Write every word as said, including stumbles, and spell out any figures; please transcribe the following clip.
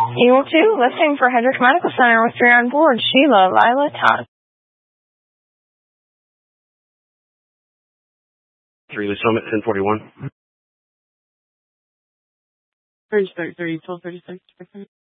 Eagle two, listening for Hendrick Medical Center with three on board. Sheila, Lila, Todd. Three, Summit, ten forty-one. Bridge thirty-three, twelve thirty-six.